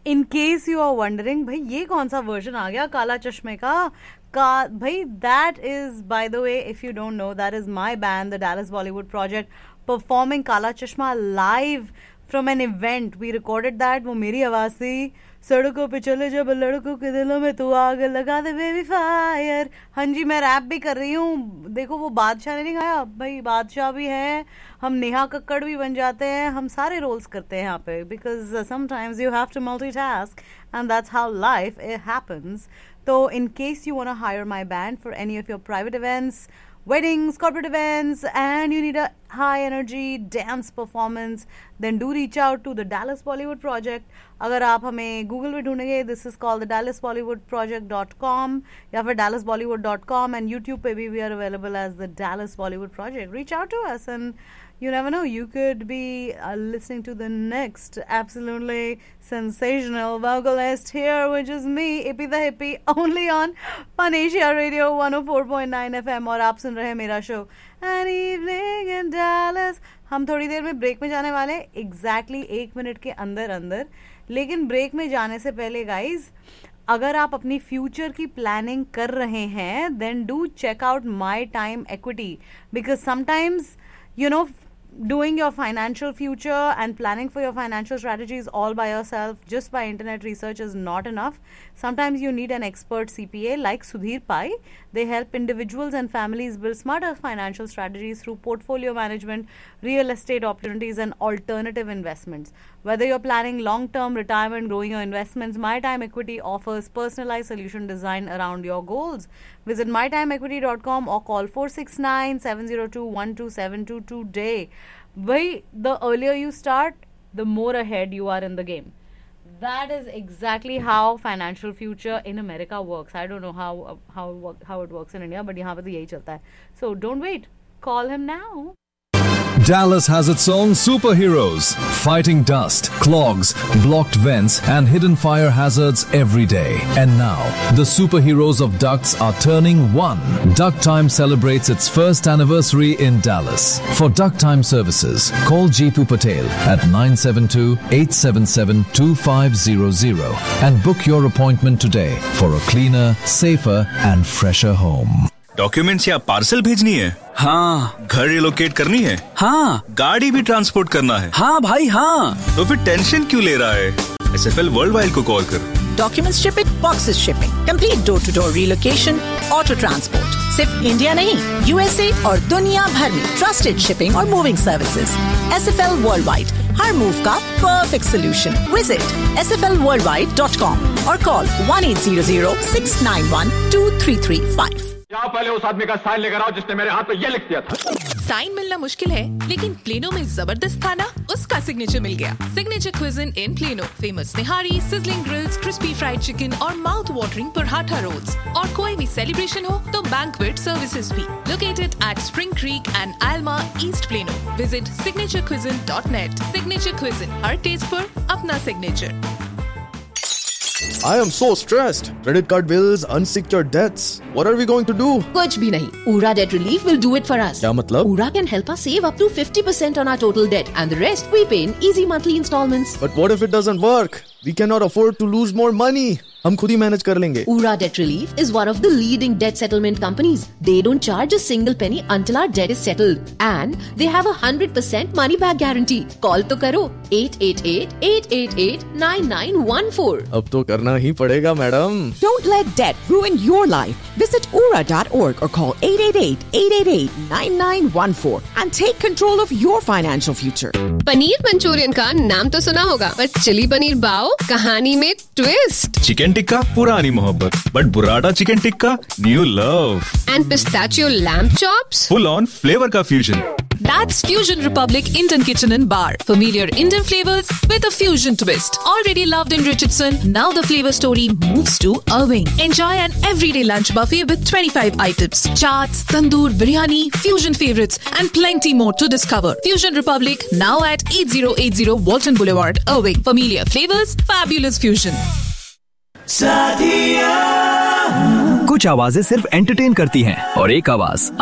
In case you are wondering, भाई ये कौन सा वर्जन आ गया काला चश्मे का भाई, that is by the way, if you don't know, that is my band the Dallas Bollywood project performing काला चश्मा live from an event. We recorded that. वो मेरी आवाज थी. सड़कों पे चले जब लड़कों के दिलों में तू आग लगा दे बेबी फायर. हाँ जी, मैं रैप भी कर रही हूँ. देखो वो बादशाह ने नहीं गाया भाई, बादशाह भी है, हम नेहा कक्कड़ भी बन जाते हैं, हम सारे रोल्स करते हैं यहाँ पे, because sometimes you have to multitask and that's how life happens. तो in case you want to hire my band for any of your private events, weddings, corporate events, and you need a high energy dance performance, then do reach out to the Dallas Bollywood Project. अगर आप हमें Google में ढूंढेंगे, this is called the DallasBollywoodProject.com या फिर DallasBollywood.com, and YouTube पे भी we are available as the Dallas Bollywood Project. Reach out to us and you never know, you could be listening to the next absolutely sensational vocalist here, which is me, Ippy the Hippie, only on Fun Asia Radio 104.9 FM. और आप सुन रहे हैं मेरा show An Evening in Dallas. हम थोड़ी देर में break में जाने वाले, एग्जैक्टली 1 मिनट के अंदर अंदर. लेकिन ब्रेक में जाने से पहले गाइज, अगर आप अपनी फ्यूचर की प्लानिंग कर रहे हैं, then do check out my time equity, because sometimes you know, doing your financial future and planning for your financial strategies all by yourself just by internet research is not enough. Sometimes you need an expert CPA like Sudhir Pai. They help individuals and families build smarter financial strategies through portfolio management, real estate opportunities, and alternative investments. Whether you're planning long-term retirement, growing your investments, My Time Equity offers personalized solution design around your goals. Visit mytimeequity.com or call 469-702-1272 today. The earlier you start, the more ahead you are in the game. That is exactly how financial future in America works. I don't know how it works in India, but यहाँ पे तो यही चलता है. So don't wait. Call him now. Dallas has its own superheroes, fighting dust, clogs, blocked vents, and hidden fire hazards every day. And now, the superheroes of ducts are turning one. Duct Time celebrates its first anniversary in Dallas. For Duct Time services, call Jeetu Patel at 972-877-2500 and book your appointment today for a cleaner, safer, and fresher home. Documents या parcel भेजनी है? हाँ. घर relocate करनी है? हाँ. गाड़ी भी ट्रांसपोर्ट करना है? हाँ भाई हाँ. तो फिर टेंशन क्यों ले रहा है? SFL वर्ल्डवाइड को कॉल कर. Documents shipping, boxes shipping, complete door to door relocation, auto transport. सिर्फ इंडिया नहीं, USA और दुनिया भर में ट्रस्टेड शिपिंग और मूविंग सर्विसेज. SFL वर्ल्डवाइड, हर मूव का परफेक्ट सोल्यूशन. विजिट sflworldwide.com और कॉल 1-800-691-2335. क्या पहले उस आदमी का साइन लेकर आओ जिसने मेरे हाथ पे ये लिख दिया था. साइन मिलना मुश्किल है, लेकिन प्लेनो में जबरदस्त था ना, उसका सिग्नेचर मिल गया. सिग्नेचर क्विज़न इन प्लेनो, फेमस निहारी, sizzling grills, crispy fried chicken और माउथ वाटरिंग पराठा रोल्स. और कोई भी सेलिब्रेशन हो तो बैंक्वेट सर्विसेज भी. Located at spring creek and आल्मा east plano. Visit signaturecuisine.net. Signature क्विज़न, her test पर अपना signature. I am so stressed. Credit card bills, unsecured debts. What are we going to do? कुछ भी नहीं. Ura Debt Relief will do it for us. क्या मतलब? Ura can help us save up to 50% on our total debt, and the rest we pay in easy monthly installments. But what if it doesn't work? We cannot afford to lose more money. हम खुद ही manage कर लेंगे. Ura Debt Relief is one of the leading debt settlement companies. They don't charge a single penny until our debt is settled, and they have a 100% money back guarantee. Call तो करो 888-888-9914. अब तो करना ही पड़ेगा madam. Don't let debt ruin your life. Visit ura.org or call 888-888-9914 and take control of your financial future. Paneer Manchurian का नाम तो सुना होगा, पर चिली पनीर बाओ, कहानी में ट्विस्ट. चिकन टिक्का पुरानी मोहब्बत, but बुराटा chicken tikka new love. And pistachio lamb chops, full on flavour का fusion. That's Fusion Republic Indian Kitchen and Bar. Familiar Indian flavors with a fusion twist. Already loved in Richardson, now the flavor story moves to Irving. Enjoy an everyday lunch buffet with 25 items. Chaats, tandoor, biryani, fusion favorites, and plenty more to discover. Fusion Republic, now at 8080 Walton Boulevard, Irving. Familiar flavors, fabulous fusion. कुछ आवाजें सिर्फ entertain करती हैं और एक आवाज